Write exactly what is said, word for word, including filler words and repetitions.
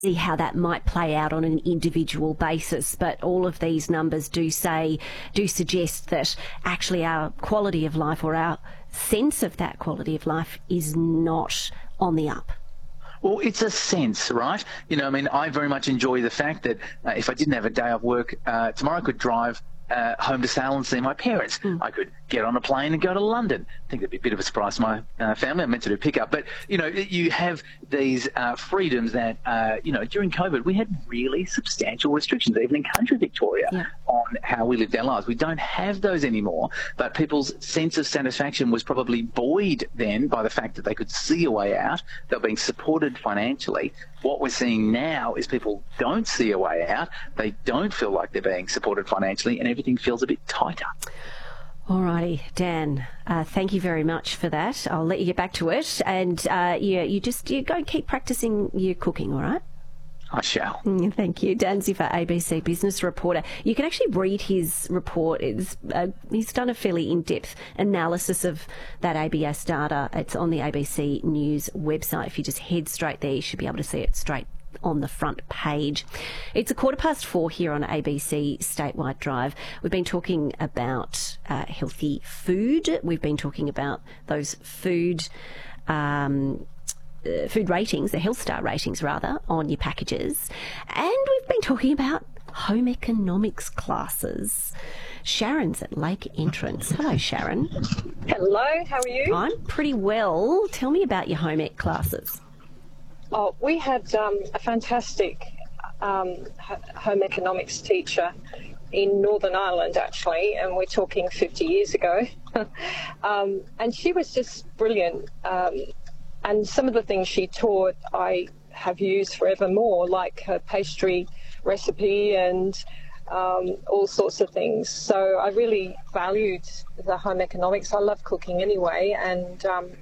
see how that might play out on an individual basis, but all of these numbers do say, do suggest that actually our quality of life, or our sense of that quality of life, is not on the up. Well, it's a sense, right? You know, I mean, I very much enjoy the fact that uh, if I didn't have a day off work uh, tomorrow, I could drive Uh, home to Sale and see my parents. Mm. I could get on a plane and go to London. I think that'd be a bit of a surprise to my uh, family. I meant to do pickup. But, you know, you have these uh, freedoms that, uh, you know, during COVID, we had really substantial restrictions, even in country Victoria, yeah. on how we lived our lives. We don't have those anymore, but people's sense of satisfaction was probably buoyed then by the fact that they could see a way out. They were being supported financially. What we're seeing now is people don't see a way out. They don't feel like they're being supported financially, and everything feels a bit tighter. All righty, Dan, uh, thank you very much for that. I'll let you get back to it. And, uh, yeah, you just you go and keep practising your cooking, all right? I shall. Thank you. Dan Ziffer, A B C business reporter. You can actually read his report. It's, uh, he's done a fairly in-depth analysis of that A B S data. It's on the A B C News website. If you just head straight there, you should be able to see it straight on the front page. It's a quarter past four here on A B C Statewide Drive. We've been talking about uh, healthy food. We've been talking about those food... Um, Uh, food ratings, the Health Star ratings rather, on your packages. And we've been talking about home economics classes. Sharon's at Lake Entrance. Hello, Sharon. Hello, how are you? I'm pretty well. Tell me about your home ec classes. Oh, we had um, a fantastic um, home economics teacher in Northern Ireland, actually, and we're talking fifty years ago. um, and she was just brilliant. Um, And some of the things she taught I have used forevermore, like her pastry recipe and um, all sorts of things. So I really valued the home economics. I love cooking anyway, and um,